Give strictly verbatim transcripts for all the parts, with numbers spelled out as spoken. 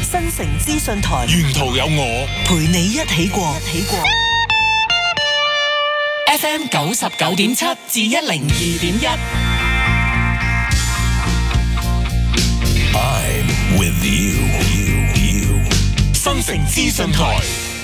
新城資訊台， 沿途有我陪你一起過。一起過 F M 九十九點七至一零二點一。 I'm with you, you, you. 新城資訊台，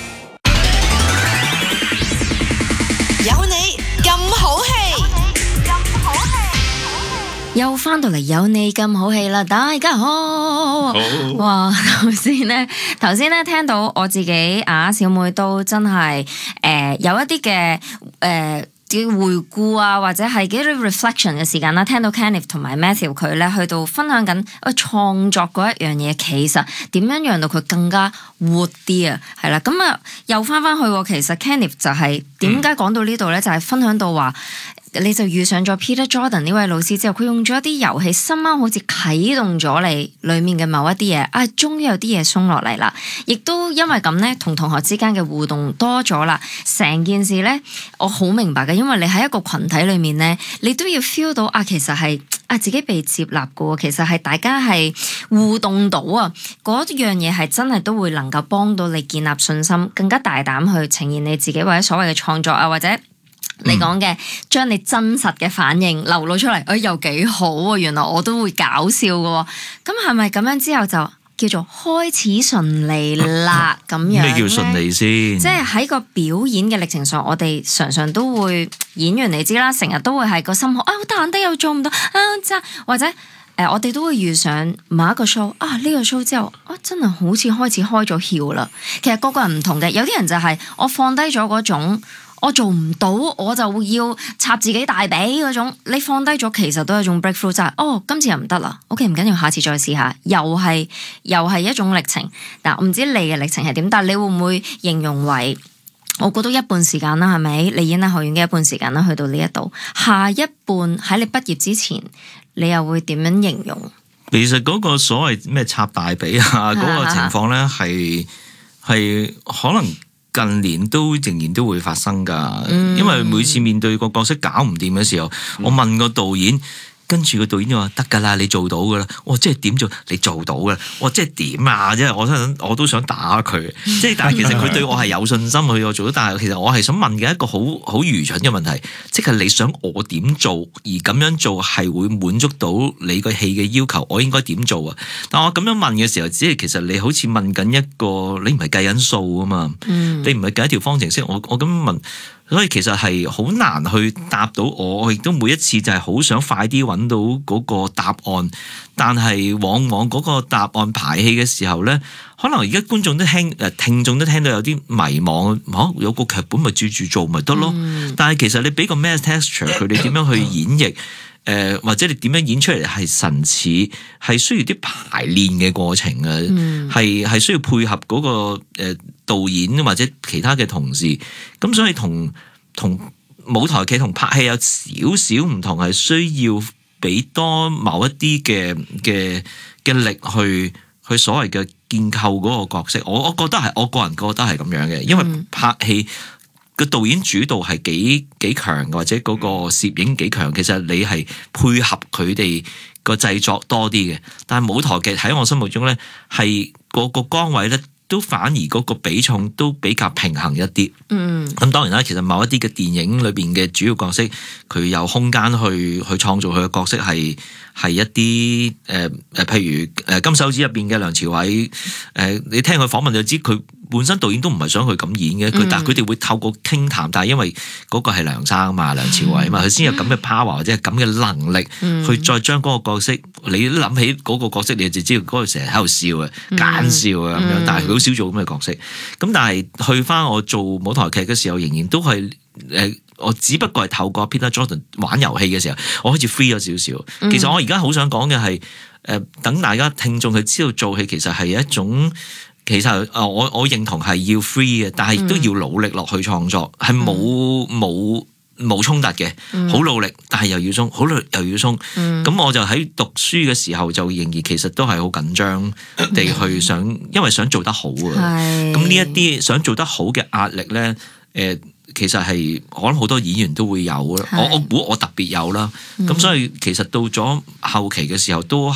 有你咁好氣，咁好氣， 又翻到嚟有你咁好氣啦！大家好，好哇！頭先咧，頭先咧聽到我自己啊，小妹都真係誒、呃、有一啲嘅誒。呃嘅回顧啊，或者係幾啲 reflection 嘅時間啦，聽到 Kenneth 同埋 Matthew 佢咧去到分享緊啊創作嗰一樣嘢，其實點樣讓到佢更加活啲啊？係啦，咁啊又翻翻去，其實 Kenneth 就係點解講到呢度咧？就係、是、分享到話。你就遇上咗 Peter Jordan 呢位老師之後，佢用咗一啲遊戲，深啱好似啟動咗你裏面嘅某一啲嘢，啊，終於有啲嘢鬆落嚟啦！亦都因為咁咧，同同學之間嘅互動多咗啦，成件事咧，我好明白嘅，因為你喺一個群體裏面咧，你都要 feel 到啊，其實係啊自己被接納嘅，其實係大家係互動到啊，嗰樣嘢係真係都會能夠幫到你建立信心，更加大膽去呈現你自己或者所謂嘅創作啊，或者。你講嘅將你真實嘅反應流露出嚟，哎又幾好啊！原來我都會搞笑嘅，咁係咪咁樣之後就叫做開始順利啦？咁樣咩叫順利先？ 即係喺個表演嘅歷程上，我哋常常都會演員你知啦，成日都會係個心好啊，好難得又做唔到啊，真或者誒、呃，我哋都會遇上某一個 show 啊，呢、這個 show 之後啊，真係好似開始開咗竅啦。其實個個人唔同嘅，有啲人就係我放低咗嗰種。我做唔到，我就要插自己大髀嗰種。你放低咗，其實都係一種 breakthrough，就係哦，今次又唔得啦。OK，唔緊要，下次再試下，又係又係一種歷程。嗱，我唔知你嘅歷程係點，但係你會唔會形容為我估到一半時間啦？係咪？你演藝學院嘅一半時間啦，去到呢一度，下一半喺你畢業之前，你又會點樣形容？ 其實嗰個所謂咩插大髀啊，嗰個情況咧係係可能。近年都仍然都會發生㗎，嗯、因為每次面對個角色搞唔掂嘅時候，嗯、我問個導演，跟住個導演就話得㗎啦，你做到㗎啦。我即係點做？你做到㗎。我即係點啊？即係我想我都想打佢。即係但係其實佢對我係有信心，佢我做到。但係其實我係想問嘅一個好好愚蠢嘅問題，即係你想我點做，而咁樣做係會滿足到你個戲嘅要求，我應該點做啊？但我咁樣問嘅時候，只係其實你好似問緊一個，你唔係計緊數啊嘛，嗯、你唔係計一條方程式。我我咁樣問。所以其實係好難去答到我，我亦都每一次就係好想快啲揾到嗰個答案，但係往往嗰個答案排戲嘅時候咧，可能而家觀眾都聽誒聽眾都聽到有啲迷茫，嚇、啊、有個劇本咪照住做咪得咯，嗯、但係其實你俾個 mass texture 佢哋點樣去演繹？誒、呃、或者你點樣演出嚟係神似，係需要啲排練嘅過程啊，係係、嗯、需要配合嗰、那個誒、呃、導演或者其他嘅同事，咁所以同同舞台劇同拍戲有少少唔同，係需要俾多某一啲嘅嘅嘅力去去所謂嘅建構嗰個角色。我我覺得係我個人覺得係咁樣嘅，因為拍戲。個導演主導係幾幾強，或者嗰個攝影幾強，其實你係配合佢哋個製作多啲嘅。但係舞台劇喺我心目中咧，係個個崗位咧，都反而嗰個比重都比較平衡一啲。嗯，咁當然啦，其實某一啲嘅電影裏邊嘅主要角色，佢有空間去去創造佢嘅角色係係一啲誒誒，譬如誒金手指入邊嘅梁朝偉，誒、呃、你聽佢訪問就知佢。本身導演都唔係想佢咁演嘅，佢、嗯、但係佢哋會透過傾談，談，但係因為嗰個係梁生啊嘛，梁朝偉啊嘛，佢先有咁嘅 power 或者係咁嘅能力，嗯、去再將嗰個角色，你諗起嗰個角色，你就知道嗰個成日喺度笑啊、奸笑啊咁樣，嗯、但係佢好少做咁嘅角色。咁但係去翻我做舞台劇嘅時候，仍然都係誒、呃，我只不過係透過 Peter Jordan 玩遊戲嘅時候，我開始 free 咗少少。其實我而家好想講嘅係誒，等大家聽眾去知道做戲其實係一種。其實誒，我我認同係要 free 嘅，但係都要努力落去創作，係冇冇冇衝突嘅，好努力，但係又要鬆，好努力又要鬆。咁、嗯、我就喺讀書嘅時候就仍然其實都係好緊張地去想，因為想做得好啊。咁呢一啲想做得好嘅壓力咧，誒、呃，其實係我諗好多演員都會有啦。我我估我特別有啦。咁、嗯、所以其實到咗後期嘅時候都